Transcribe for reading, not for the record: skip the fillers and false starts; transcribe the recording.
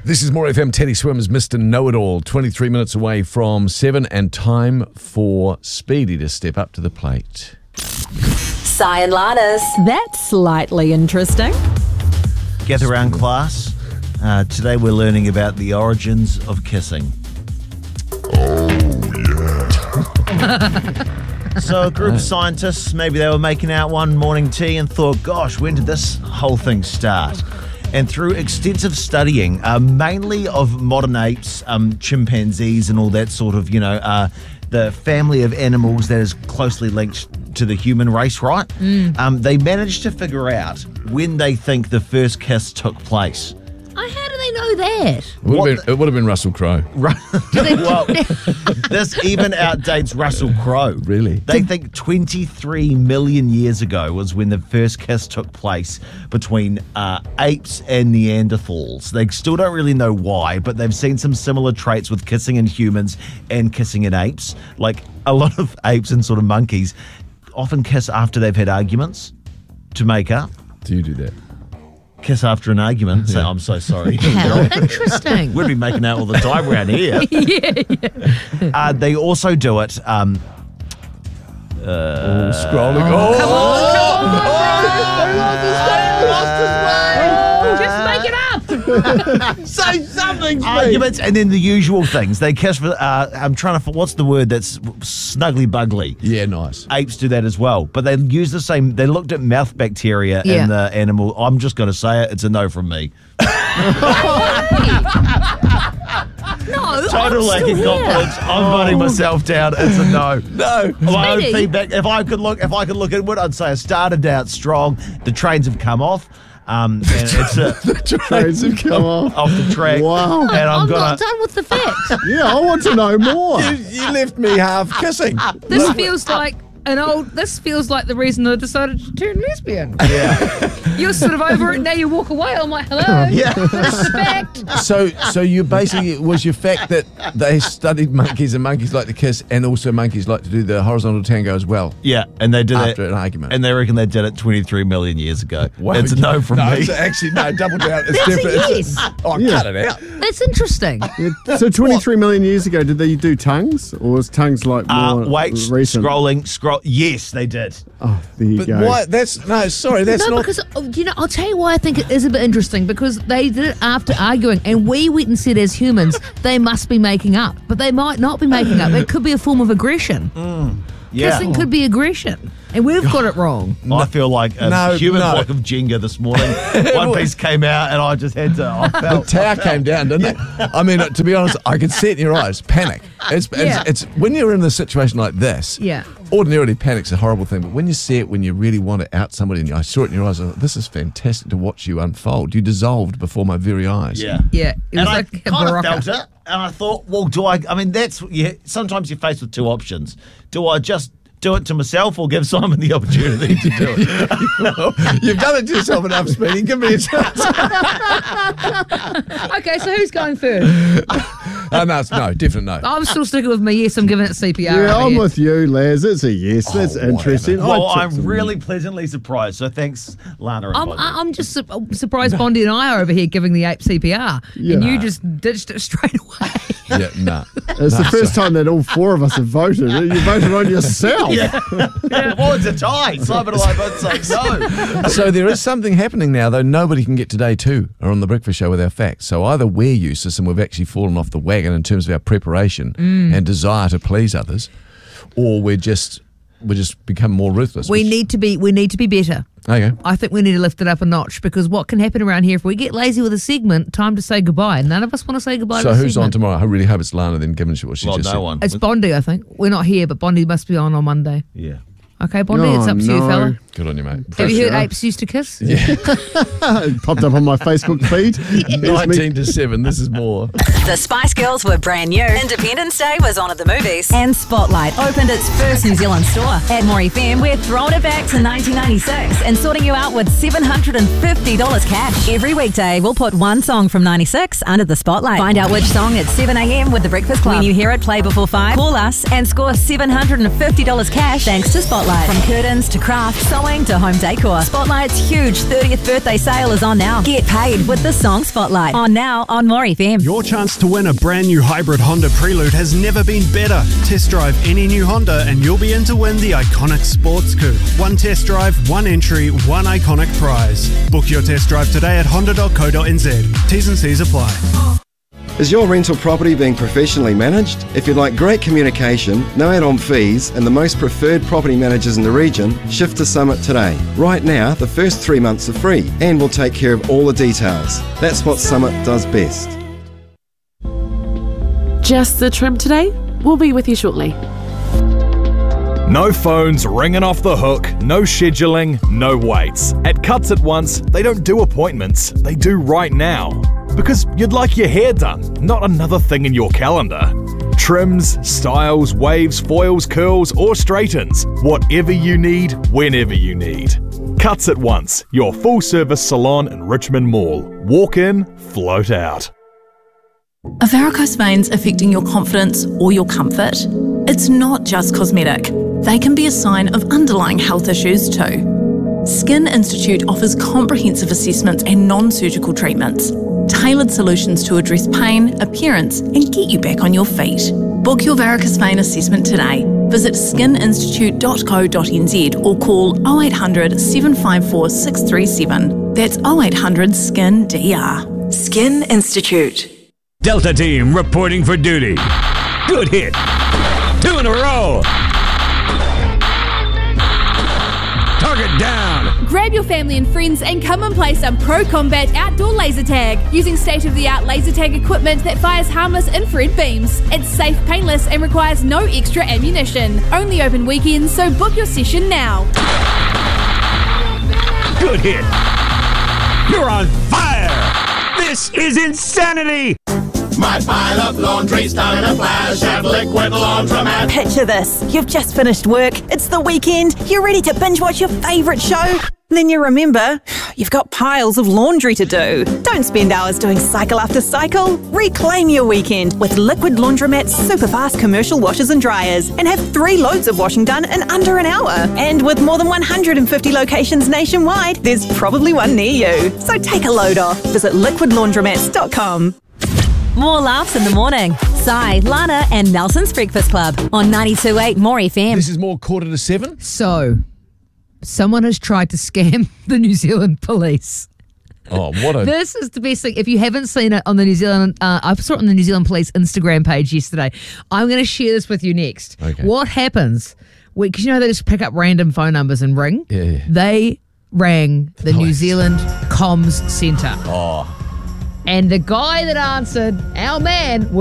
This is More FM. Teddy Swims, Mr. Know-It-All. 23 minutes away from 7 and time for Speedy to step up to the plate. Si and Lana's. That's slightly interesting. Gather round, class. Today we're learning about the origins of kissing. So a group of scientists, maybe they were making out one morning tea and thought, gosh, when did this whole thing start? And through extensive studying, mainly of modern apes, chimpanzees and all that sort of, the family of animals that is closely linked to the human race, right? They managed to figure out when they think the first kiss took place. How do they know that? It would have been Russell Crowe. Well, this even outdates Russell Crowe. Really? They think 23 million years ago was when the first kiss took place between apes and Neanderthals. They still don't really know why, but they've seen some similar traits with kissing in humans and kissing in apes. Like a lot of apes and sort of monkeys often kiss after they've had arguments to make up. Do you do that? Kiss after an argument. Say, I'm so sorry. How interesting. We'd be making out all the time around here. Yeah. They also do it. Scrolling. Just make it up. Say something. Arguments and then the usual things. They kiss for. I'm trying to. What's the word that's snuggly bugly? Yeah, nice. Apes do that as well, but they use the same. They looked at mouth bacteria in the animal. I'm just going to say it. It's a no from me. No, Total lack of confidence. I'm voting myself down. It's a no. No. My own feedback. If I could look inward, I'd say I started out strong. The trains have come off. And it's the trains have come off the track. Wow. And I'm not done with the facts. Yeah, I want to know more. You left me half kissing. This feels like the reason I decided to turn lesbian. Yeah. You're sort of over it, now you walk away. I'm like, hello. Yeah. Respect. So you basically, was your fact that they studied monkeys and monkeys like to kiss and also monkeys like to do the horizontal tango as well? Yeah, and they did it after an argument. And they reckon they did it 23 million years ago. Wow. It's a no from me. It's actually, no, double down. It's That's different. a yes. Cut it out. That's interesting. Yeah, so 23 million years ago, did they do tongues? Or was tongues like more recent? Scroll. Yes, they did. Oh, there you go. But why? That's not. Because I'll tell you why I think it is a bit interesting, because they did it after arguing, and we went and said as humans they must be making up, but they might not be making up. It could be a form of aggression. Yeah. Kissing could be aggression, and we've got it wrong. I feel like a human block of Jenga this morning. One piece came out, and I just had to. The tower came down, didn't it? I mean, to be honest, I could see it in your eyes. Panic. It's when you're in a situation like this. Yeah. Ordinarily, panic's a horrible thing, but when you see it, when you really want to out somebody, and I saw it in your eyes, I thought, this is fantastic to watch you unfold. You dissolved before my very eyes. Yeah. Yeah. It was And I like kind of Baraka. felt it, and I thought, well, sometimes you're faced with two options. Do I just do it to myself or give Simon the opportunity to do it? You've done it to yourself enough, Speedy. Give me a chance. Okay, so who's going first? No, definite no. I'm still sticking with my yes. I'm giving it CPR. Yeah, over I'm here. with you, Les. It's a yes. That's interesting. Well, I took I'm some- really pleasantly surprised. So thanks, Lana and Bondi. I'm just surprised Bondi and I are over here giving the ape CPR, and you just ditched it straight away. Yeah, no. It's the first time that all four of us have voted. You voted on yourself. Well, it's a tie. Simon and I both say no. So there is something happening now, though. Nobody can get to day 2 or on the breakfast show with our facts. So either we're useless and we've actually fallen off the wagon in terms of our preparation and desire to please others, or we just become more ruthless. We need to be better. Okay. I think we need to lift it up a notch, because what can happen around here if we get lazy with a segment, time to say goodbye. None of us want to say goodbye to So a who's on segment. tomorrow? I really hope it's Lana then, given what she just said. No one. It's Bondi, I think. We're not here, but Bondi must be on Monday. Yeah. Okay, Bondi, it's up to you, fella. Good on you, mate. Have you heard Pressure. apes used to kiss? It popped up on my Facebook feed. There's me. 19 to 7. This is more. The Spice Girls were brand new. Independence Day was on at the movies. And Spotlight opened its first New Zealand store. At More FM, we're throwing it back to 1996 and sorting you out with $750 cash. Every weekday, we'll put one song from 96 under the spotlight. Find out which song at 7 a.m. with The Breakfast Club. When you hear it play before 5, call us and score $750 cash thanks to Spotlight. From curtains to craft, someone going to home decor. Spotlight's huge 30th birthday sale is on now. Get paid with the song Spotlight. On now on More FM. Your chance to win a brand new hybrid Honda Prelude has never been better. Test drive any new Honda and you'll be in to win the iconic Sports Coupe. One test drive, one entry, one iconic prize. Book your test drive today at honda.co.nz. T's and C's apply. Is your rental property being professionally managed? If you'd like great communication, no add-on fees, and the most preferred property managers in the region, shift to Summit today. Right now, the first 3 months are free, and we'll take care of all the details. That's what Summit does best. Just the trim today? We'll be with you shortly. No phones ringing off the hook, no scheduling, no waits. At Cuts At Once, they don't do appointments, they do right now. Because you'd like your hair done, not another thing in your calendar. Trims, styles, waves, foils, curls, or straightens. Whatever you need, whenever you need. Cuts At Once, your full-service salon in Richmond Mall. Walk in, float out. Are varicose veins affecting your confidence or your comfort? It's not just cosmetic. They can be a sign of underlying health issues too. Skin Institute offers comprehensive assessments and non-surgical treatments. Tailored solutions to address pain, appearance, and get you back on your feet. Book your varicose vein assessment today. Visit skininstitute.co.nz or call 0800 754 637. That's 0800 SKIN DR. Skin Institute. Delta Team reporting for duty. Good hit. 2 in a row. Target down. Grab your family and friends and come and play some Pro Combat outdoor laser tag using state-of-the-art laser tag equipment that fires harmless infrared beams. It's safe, painless, and requires no extra ammunition. Only open weekends, so book your session now. Good hit. You're on fire. This is insanity. My pile of laundry's done a flash of liquid laundromat. Picture this. You've just finished work. It's the weekend. You're ready to binge watch your favourite show. Then you remember, you've got piles of laundry to do. Don't spend hours doing cycle after cycle. Reclaim your weekend with Liquid Laundromat's super fast commercial washers and dryers and have 3 loads of washing done in under an hour. And with more than 150 locations nationwide, there's probably one near you. So take a load off. Visit liquidlaundromats.com. More laughs in the morning. Sai, Lana and Nelson's Breakfast Club on 92.8 More FM. This is more 6:45. So, someone has tried to scam the New Zealand police. Oh, what a... This is the best thing. If you haven't seen it on the New Zealand, I saw it on the New Zealand Police Instagram page yesterday. I'm going to share this with you next. Okay. What happens, because you know they just pick up random phone numbers and ring? Yeah. They rang the New Zealand Comms Centre. Oh. And the guy that answered, our man,